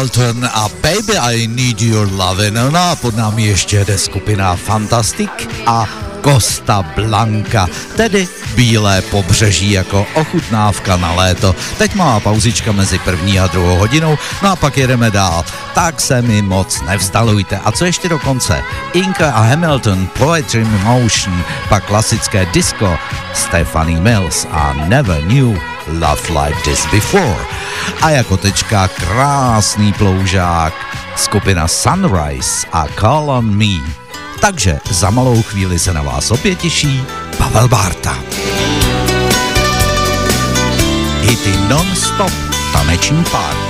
Hamilton a Baby I Need Your Lovin'. No a pod námi ještě jede skupina Fantastic a Costa Blanca, tedy Bílé pobřeží jako ochutnávka na léto. Teď má pauzička mezi první a druhou hodinou, no a pak jedeme dál. Tak se mi moc nevzdalujte. A co ještě do konce? Inka a Hamilton, Poetry in Motion, pak klasické disco, Stephanie Mills a Never Knew Love Like This Before. A jako tečka krásný ploužák, skupina Sunrise a Call on Me. Takže za malou chvíli se na vás opět těší Pavel Bárta. Hity non-stop, taneční pár.